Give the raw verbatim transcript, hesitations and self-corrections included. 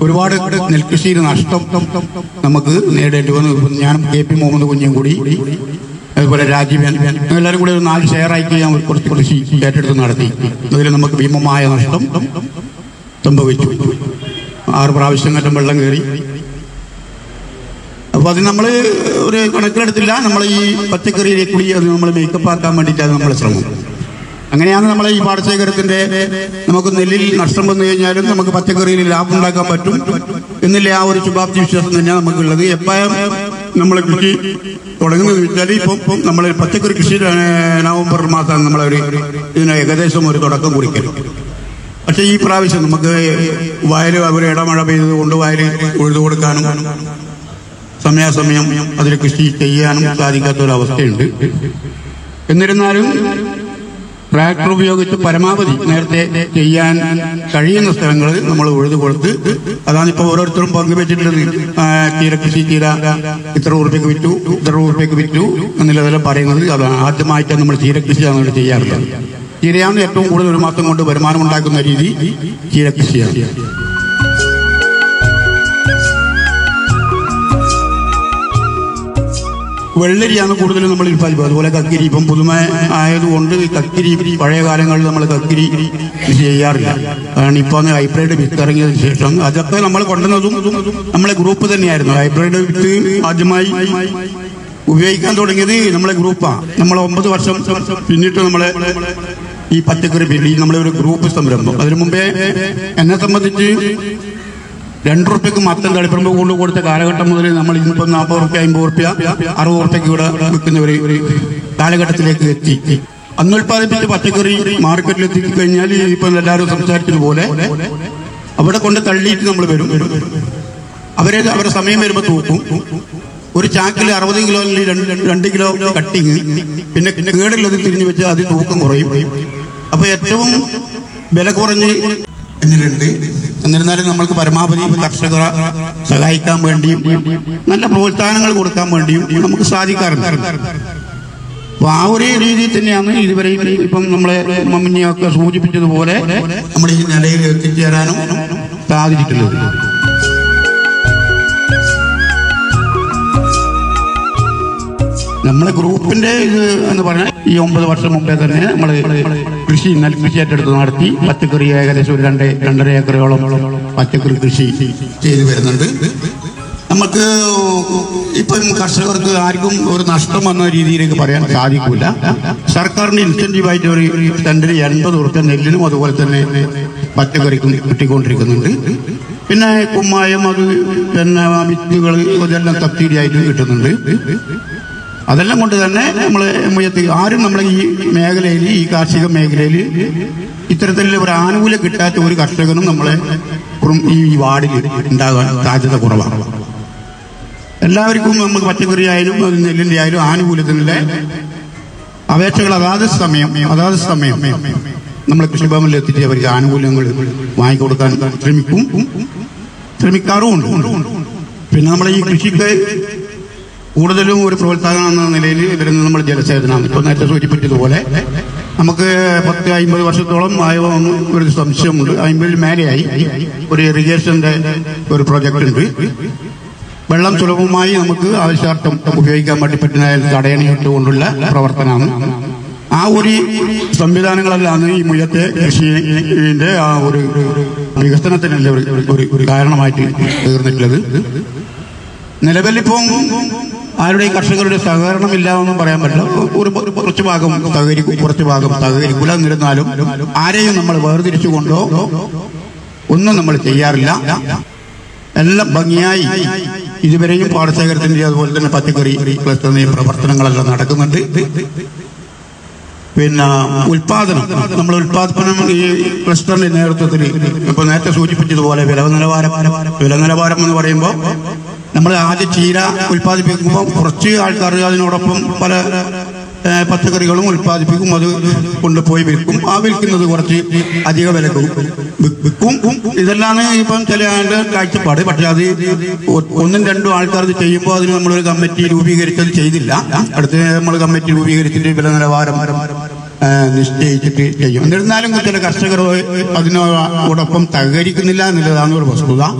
ഒരുപാട് നെൽകൃഷിയുടെ നഷ്ടം നമുക്ക് നേടേണ്ടി വന്നു. ഞാൻ കെ പി മുഹമ്മദ് കുഞ്ഞും കൂടി അതുപോലെ രാജീവൻ എല്ലാവരും കൂടി ഒരു നാല് ഷെയറായിട്ട് ഞാൻ കുറച്ച് കൃഷി ഏറ്റെടുത്ത് നടത്തി. അതിൽ നമുക്ക് ഭീമമായ നഷ്ടം സംഭവിച്ചു. ആറ് പ്രാവശ്യം കറ്റം വെള്ളം കയറി. അപ്പൊ അത് നമ്മൾ ഒരു കണക്കിലെടുത്തില്ല. നമ്മൾ ഈ പച്ചക്കറിയിലേക്ക് കൂടി അത് നമ്മൾ മേക്കപ്പ് ആക്കാൻ വേണ്ടിയിട്ടാണ് നമ്മളെ ശ്രമം. അങ്ങനെയാണ് നമ്മളെ ഈ പാടശേഖരത്തിന്റെ നമുക്ക് നെല്ലിൽ നഷ്ടം വന്നു കഴിഞ്ഞാലും നമുക്ക് പച്ചക്കറിയിൽ ലാഭം ഉണ്ടാക്കാൻ പറ്റും എന്നില്ല ആ ഒരു ശുഭാപ്തി വിശ്വാസം തന്നെയാണ് നമുക്കുള്ളത്. എപ്പോഴും നമ്മൾ കൃഷി തുടങ്ങുന്നത് വെച്ചാൽ ഇപ്പം ഇപ്പം നമ്മൾ പച്ചക്കറി കൃഷി നവംബർ മാസമാണ് നമ്മളൊരു ഇതിന് ഏകദേശം ഒരു തുടക്കം കുറിക്കലും. പക്ഷെ ഈ പ്രാവശ്യം നമുക്ക് വയൽ ഒരു ഇടമഴ പെയ്തത് കൊണ്ട് വയൽ ഉഴുതു കൊടുക്കാനും സമയാസമയം അതിൽ കൃഷി ചെയ്യാനും സാധിക്കാത്തൊരവസ്ഥയുണ്ട്. എന്നിരുന്നാലും ട്രാക്ടർ ഉപയോഗിച്ച് പരമാവധി നേരത്തെ ചെയ്യാൻ കഴിയുന്ന സ്ഥലങ്ങൾ നമ്മൾ ഉഴുതു കൊടുത്ത് അതാണ് ഇപ്പോൾ ഓരോരുത്തരും പങ്കുവെച്ചിട്ടുള്ളത്. ചീര കൃഷി ചീര ഇത്ര ഉറുപ്പ്യക്ക് വിറ്റു ഇത്ര ഉറുപ്പ്യക്ക് വിറ്റു എന്നുള്ളതെല്ലാം പറയുന്നത് അതാണ്. ആദ്യമായിട്ട് നമ്മൾ ചീര കൃഷിയാണ് നമ്മൾ ചെയ്യാറുള്ളത്. ചീരയാണ് ഏറ്റവും കൂടുതൽ ഒരു മാസം കൊണ്ട് വരുമാനം ഉണ്ടാക്കുന്ന രീതി ചീര കൃഷിയാണ്. വെള്ളരിയാണ് കൂടുതലും നമ്മൾ ഉൽപ്പാദിപ്പിക്കുക. അതുപോലെ കക്കിരി ഇപ്പം പുതുമ ആയതുകൊണ്ട് കക്കിരി പഴയ കാലങ്ങളിൽ നമ്മൾ കക്കിരി കൃഷി ചെയ്യാറില്ല. കാരണം ഇപ്പോൾ ഹൈബ്രിഡ് വിത്ത് ഇറങ്ങിയതിനു ശേഷം അതൊക്കെ നമ്മൾ കൊണ്ടുവന്നതും നമ്മളെ ഗ്രൂപ്പ് തന്നെയായിരുന്നു. ഹൈബ്രിഡ് വിത്ത് ആദ്യമായി ഉപയോഗിക്കാൻ തുടങ്ങിയത് നമ്മളെ ഗ്രൂപ്പാണ്. നമ്മൾ ഒമ്പത് വർഷം പിന്നിട്ട് നമ്മളെ ഈ പച്ചക്കറി ഫീൽഡിൽ നമ്മളെ ഒരു ഗ്രൂപ്പ് സംരംഭം. അതിനു മുമ്പേ എന്നെ സംബന്ധിച്ച് രണ്ടു റുപ്യക്ക് മത്തം തളിപ്പറമ്പ് കൊണ്ട് കൊടുത്ത കാലഘട്ടം മുതൽ നമ്മൾ ഇന്നിപ്പം നാൽപ്പത് റുപ്യ അമ്പത് റുപ്യ അറുപത് റുപ്യക്ക് ഇവിടെ വിൽക്കുന്ന ഒരു കാലഘട്ടത്തിലേക്ക് എത്തി. അന്ന് ഉൽപ്പാദിപ്പിച്ച പച്ചക്കറി മാർക്കറ്റിൽ എത്തിക്കഴിഞ്ഞാൽ ഇപ്പം എല്ലാവരും സംസാരിച്ചതുപോലെ അവിടെ കൊണ്ട് തള്ളിയിട്ട് നമ്മൾ വരും. അവരെ അവരുടെ സമയം വരുമ്പോൾ തൂക്കും. ഒരു ചാക്കിൽ അറുപത് കിലോ അല്ലെങ്കിൽ രണ്ട് കിലോ കട്ടിങ് പിന്നെ കേടുള്ളത് തിരിഞ്ഞു വെച്ചാൽ അത് തൂക്കം കുറയും. അപ്പൊ ഏറ്റവും വില കുറഞ്ഞ് എന്നിലുണ്ട്. എന്നിരുന്നാലും നമ്മൾക്ക് പരമാവധി കർഷകരെ സഹായിക്കാൻ വേണ്ടിയും നല്ല പ്രോത്സാഹനങ്ങൾ കൊടുക്കാൻ വേണ്ടിയും നമുക്ക് സാധിക്കാറുണ്ട്. അപ്പൊ ആ ഒരു രീതിയിൽ തന്നെയാണ് ഇതുവരെ ഇപ്പം നമ്മളെ മമ്മിനിയൊക്കെ സൂചിപ്പിച്ചതുപോലെ നമ്മൾ ഈ നിലയിൽ എത്തിച്ചേരാനും സാധിച്ചിട്ടുള്ളത്. നമ്മളെ ഗ്രൂപ്പിന്റെ ഇത് എന്ന് പറഞ്ഞാൽ ഈ ഒമ്പത് വർഷം മുമ്പേ തന്നെ നമ്മൾ കൃഷി നെൽകൃഷി ഏറ്റെടുത്ത് നടത്തി പച്ചക്കറി ഏകദേശം ഒരു രണ്ട് രണ്ടര ഏക്കറോളം പച്ചക്കറി കൃഷി ചെയ്തു വരുന്നുണ്ട്. നമുക്ക് ഇപ്പം കർഷകർക്ക് ആർക്കും ഒരു നഷ്ടം വന്ന രീതിയിലേക്ക് പറയാൻ സാധിക്കില്ല. സർക്കാരിന്റെ ഇൻസെന്റീവായിട്ട് ഒരു സെന്റിന് എൺപത് ഉറുപ്പ്യ നെല്ലിനും അതുപോലെ തന്നെ പച്ചക്കറിക്കും കിട്ടിക്കൊണ്ടിരിക്കുന്നുണ്ട്. പിന്നെ കുമ്മായം അത് പിന്നെ വിത്തുകൾ ഇതെല്ലാം സബ്സിഡിയായിട്ടും കിട്ടുന്നുണ്ട്. അതെല്ലാം കൊണ്ട് തന്നെ നമ്മൾ ആരും നമ്മളെ ഈ മേഖലയിൽ ഈ കാർഷിക മേഖലയിൽ ഇത്തരത്തിൽ ഒരു ആനുകൂല്യം കിട്ടാത്ത ഒരു കർഷകനും നമ്മളെ ഈ വാർഡിൽ ഉണ്ടാകാൻ സാധ്യത കുറവാണ്. എല്ലാവർക്കും നമുക്ക് പച്ചക്കറി ആയാലും നെല്ലിന്റെ ആയാലും ആനുകൂല്യത്തിനുള്ള അപേക്ഷകൾ അതാത് സമയം അതാത് സമയം നമ്മൾ കൃഷിഭവനിൽ എത്തിച്ച് അവർക്ക് ആനുകൂല്യങ്ങൾ വാങ്ങിക്കൊടുക്കാൻ ശ്രമിക്കും ശ്രമിക്കാറുമുണ്ട്. പിന്നെ നമ്മളെ ഈ കൃഷിക്ക് കൂടുതലും ഒരു പ്രോത്സാഹനം എന്ന നിലയിൽ വരുന്നത് നമ്മൾ ജലസേചനമാണ്. ഇപ്പൊ നേരത്തെ സൂചിപ്പിച്ചതുപോലെ നമുക്ക് പത്ത് അമ്പത് വർഷത്തോളം ആയ ഒരു സംശയമുണ്ട്. അമ്പതിൽ മേലെയായി ഒരു ഇറിഗേഷന്റെ ഒരു പ്രോജക്റ്റ് ഉണ്ട്. വെള്ളം സുലഭമായി നമുക്ക് ആവശ്യാർത്ഥം ഉപയോഗിക്കാൻ വേണ്ടി പറ്റുന്ന തടയണയിട്ടുകൊണ്ടുള്ള പ്രവർത്തനമാണ്. ആ ഒരു സംവിധാനങ്ങളെല്ലാം ഈ മുയത്തെ കൃഷിന്റെ ആ ഒരു വികസനത്തിനല്ല ഒരു കാരണമായിട്ട് തീർന്നിട്ടുള്ളത്. നിലവിലിപ്പം ആരുടെയും കർഷകരുടെ സഹകരണം ഇല്ലാതെന്നും പറയാൻ പറ്റില്ല. ഒരു കുറച്ച് ഭാഗം സഹകരിക്കും, കുറച്ച് ഭാഗം സഹകരിക്കില്ല. എന്നിരുന്നാലും ആരെയും നമ്മൾ വേർതിരിച്ചുകൊണ്ടോ ഒന്നും നമ്മൾ ചെയ്യാറില്ല. എല്ലാം ഭംഗിയായി ഇതുവരെയും പാടശേഖരത്തിന്റെ അതുപോലെ തന്നെ പച്ചക്കറി ക്ലസ്റ്ററിന്റെയും പ്രവർത്തനങ്ങളെല്ലാം നടക്കുന്നുണ്ട്. പിന്നെ ഉൽപാദനം നമ്മൾ ഉൽപാദനം ഈ ക്ലസ്റ്ററിന്റെ നേതൃത്വത്തിൽ ഇപ്പൊ നേരത്തെ സൂചിപ്പിച്ചതുപോലെ വില നിലവാരം വില നിലവാരം എന്ന് പറയുമ്പോൾ നമ്മൾ ആദ്യം ചീര ഉൽപ്പാദിപ്പിക്കുമ്പോൾ കുറച്ച് ആൾക്കാർ അതിനോടൊപ്പം പല പച്ചക്കറികളും ഉൽപ്പാദിപ്പിക്കും. അത് കൊണ്ടുപോയി വിൽക്കും. ആ വിൽക്കുന്നത് കുറച്ച് അധിക വിലക്കും വിൽക്കും. ഇതെല്ലാം ഇപ്പം ചില ആളുടെ കാഴ്ചപ്പാട്. പക്ഷെ അത് ഒന്നും രണ്ടും ആൾക്കാർ ഇത് ചെയ്യുമ്പോൾ അതിന് നമ്മളൊരു കമ്മിറ്റി രൂപീകരിച്ചത് ചെയ്തില്ല. അടുത്ത് നമ്മൾ കമ്മിറ്റി രൂപീകരിച്ചിട്ട് വില നിലവാരം നിശ്ചയിച്ചിട്ട് ചെയ്യും. എന്നിരുന്നാലും ചില കർഷകർ അതിനോടൊപ്പം സഹകരിക്കുന്നില്ല എന്നുള്ളതാണ് ഒരു വസ്തുത.